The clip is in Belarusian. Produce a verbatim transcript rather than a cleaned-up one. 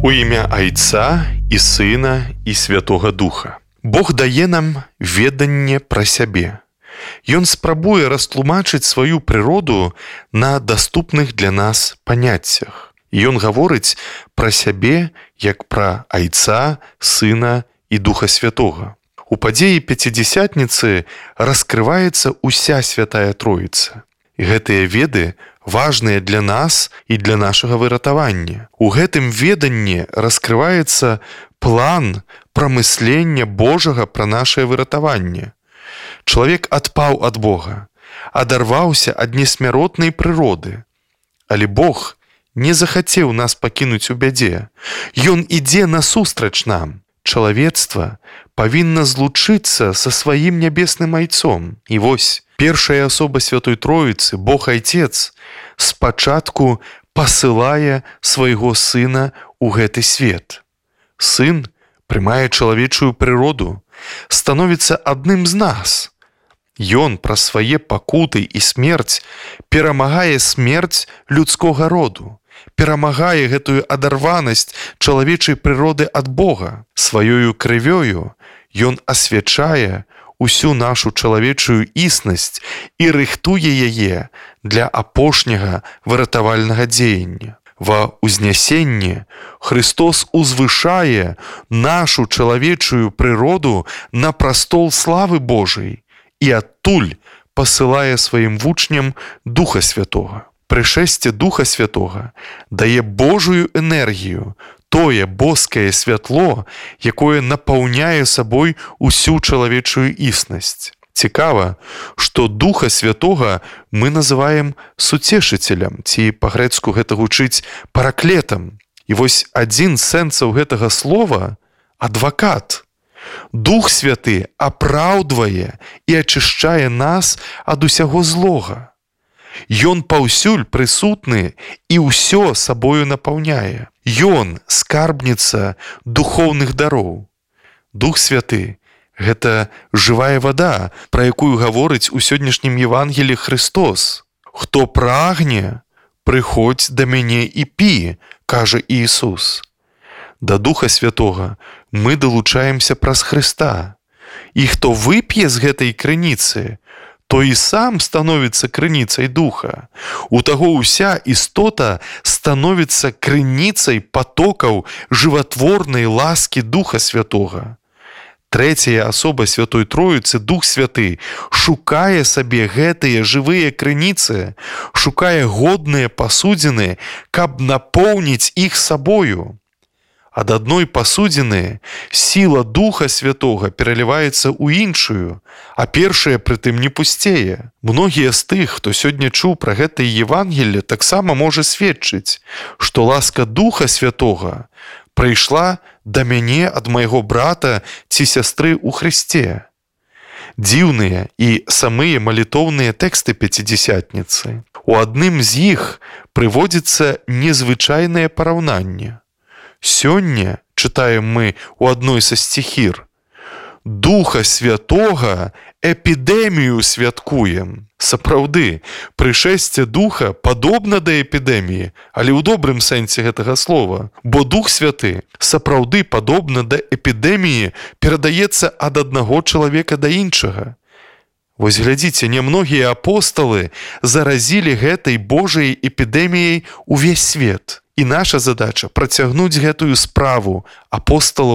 У імя Айца і Сына і Святога Духа. Бог дае нам веданне пра сябе. Ён спрабуе растлумачыць сваю прыроду на даступных для нас паняццях. Ён гаворыць пра сябе як пра Айца, Сына і Духа Святога. У падзеі Пяцідзясятніцы раскрываецца ўся Святая Троіца. І гэтыя веды важныя для нас і для нашага выратавання. У гэтым веданні раскрываецца план прамыслення Божага пра нашае выратаванне. Чалавек адпаў ад Бога, адарваўся ад несмяротнай прыроды. Але Бог не захацеў нас пакінуць у бядзе. Ён ідзе насустрач нам. Чалавецтва павінна злучыцца са сваім нябесным Айцом. І вось, першая асоба Святой Троіцы, Бог Айцец, спачатку пасылае свайго Сына ў гэты свет. Сын прымае чалавечую прыроду, становіцца адным з нас. Ён праз свае пакуты і смерць перамагае смерць людскога роду, перамагае гэтую адарванасць чалавечай прыроды ад Бога. Сваёю крывёю ён асвячае усю нашу чалавечую існасць і рыхтуе яе для апошняга выратавальнага дзеяння. Ва ўзнясенні Христос узвышае нашу чалавечую прыроду на прастол славы Божай і адтуль пасылае сваім вучням Духа Святога. Прышэсце Духа Святога дае Божую энергію, тое боскае святло, якое напаўняе сабой усю чалавечую існасць. Цікава, што Духа Святога мы называем суцешыцелем, ці па-грэцку гэта гучыць параклетам. І вось адзін з сэнсаў гэтага слова – адвакат. Дух Святы апраўдвае і ачышчае нас ад усяго злога. Ён паўсюль прысутны і ўсё сабою напаўняе. Ён скарбніца духоўных дароў. Дух Святы – гэта жывая вада, пра якую гаворыць у сённяшнім Евангелі Христос. Хто прагне, прыходзь да мяне і пі, кажа Ісус. Да Духа Святога мы далучаемся праз Хрыста. І хто вып'е з гэтай крыніцы, то і сам становіцца крыніцай Духа. У таго ўся істота становіцца крыніцай патокаў жыватворнай ласкі Духа Святога. Трэцяя асоба Святой Троіцы, Дух Святы, шукае сабе гэтыя жывыя крыніцы, шукае годныя пасудзіны, каб напоўніць іх сабою. Ад адной пасудзіны сіла Духа Святога пераліваецца ў іншую, а першая прытым не пусцее. Многія з тых, хто сёння чуў пра гэтае Евангелле, таксама можа сведчыць, што ласка Духа Святога прыйшла да мяне ад майго брата ці сястры ў Хрысце. Дзіўныя і самыя малітоўныя тэксты Пяцідзясятніцы. У адным з іх прыводзіцца незвычайнае параўнанне. Сёння, чытаем мы у адной са стихір, Духа Святога эпідэмію святкуем. Сапраўды, прышэсце Духа падобна да эпідэміі, але ў добрым сэнсе гэтага слова, бо Дух Святы сапраўды падобна да эпідэміі перадаецца ад аднаго чалавека да іншага. Вось глядзіце, немногія апосталы заразілі гэтай Божай эпідэміяй увесь свет. І наша задача працягнуць гэтую справу апосталаў